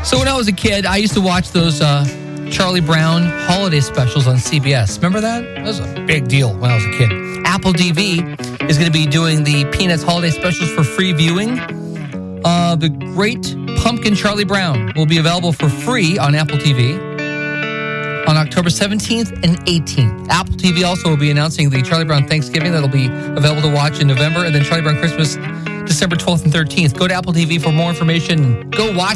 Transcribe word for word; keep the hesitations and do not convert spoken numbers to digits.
So when I was a kid, I used to watch those uh, Charlie Brown holiday specials on C B S. Remember that? That was a big deal when I was a kid. Apple T V is going to be doing the Peanuts holiday specials for free viewing. Uh, the Great Pumpkin Charlie Brown will be available for free on Apple T V on October seventeenth and eighteenth. Apple T V also will be announcing the Charlie Brown Thanksgiving that'll be available to watch in November, and then Charlie Brown Christmas December twelfth and thirteenth. Go to Apple T V for more information. Go watch